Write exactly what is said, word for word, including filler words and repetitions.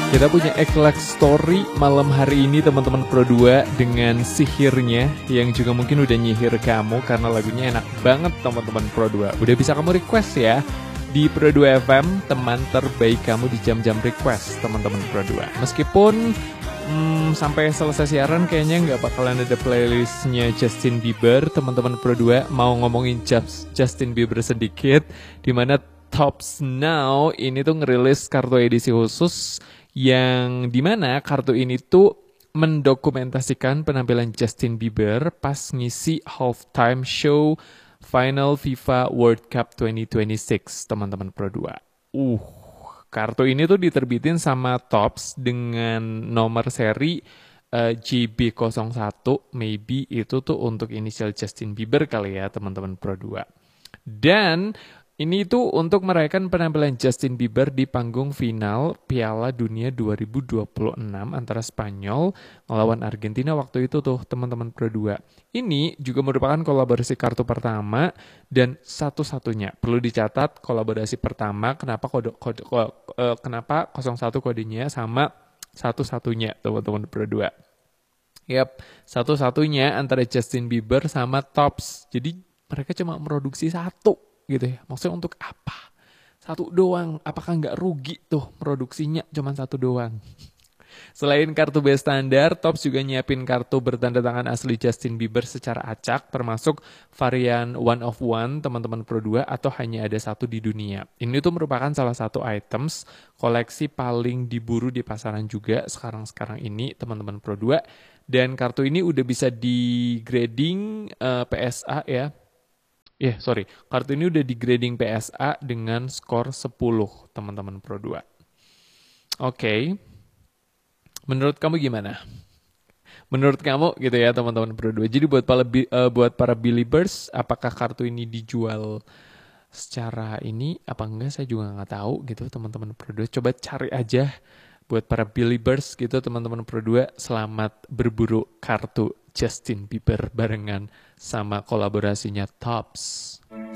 Kita punya Eclax Story malam hari ini teman-teman Pro dua dengan sihirnya yang juga mungkin udah nyihir kamu karena lagunya enak banget teman-teman Pro dua. Udah bisa kamu request ya di Pro dua F M, teman terbaik kamu di jam-jam request teman-teman Pro dua. Meskipun hmm, sampai selesai siaran kayaknya nggak bakalan ada playlistnya Justin Bieber teman-teman Pro dua. Mau ngomongin Just, Justin Bieber sedikit, dimana Tops Now ini tuh ngerilis kartu edisi khusus yang dimana kartu ini tuh mendokumentasikan penampilan Justin Bieber pas ngisi halftime show final FIFA World Cup dua ribu dua puluh enam teman-teman Pro dua. Uh, kartu ini tuh diterbitin sama Tops dengan nomor seri uh, J B nol satu, maybe itu tuh untuk inisial Justin Bieber kali ya teman-teman Pro dua. Dan ini tuh untuk merayakan penampilan Justin Bieber di panggung final Piala Dunia dua ribu dua puluh enam antara Spanyol melawan Argentina waktu itu tuh teman-teman Pro dua. Ini juga merupakan kolaborasi kartu pertama dan satu-satunya. Perlu dicatat kolaborasi pertama kenapa kode, kode, kode uh, kenapa nol satu kodenya sama satu-satunya teman-teman Pro dua. Yap, satu-satunya antara Justin Bieber sama Tops. Jadi mereka cuma memproduksi satu gitu ya, maksudnya untuk apa? Satu doang, apakah nggak rugi tuh produksinya cuma satu doang? Selain kartu B standar, Tops juga nyiapin kartu bertanda tangan asli Justin Bieber secara acak, termasuk varian one of one teman-teman Pro dua atau hanya ada satu di dunia. Ini tuh merupakan salah satu items koleksi paling diburu di pasaran juga sekarang-sekarang ini teman-teman Pro dua. Dan kartu ini udah bisa di grading uh, P S A ya. Ya, yeah, sorry. Kartu ini udah di grading P S A dengan skor sepuluh, teman-teman Pro dua. Oke. Okay. Menurut kamu gimana? Menurut kamu gitu ya, teman-teman Pro dua. Jadi buat para, uh, buat para Beliebers, apakah kartu ini dijual secara ini apa enggak? Saya juga nggak tahu gitu, teman-teman Pro dua. Coba cari aja buat para Beliebers gitu, teman-teman Pro dua. Selamat berburu kartu Justin Bieber barengan sama kolaborasinya Tops.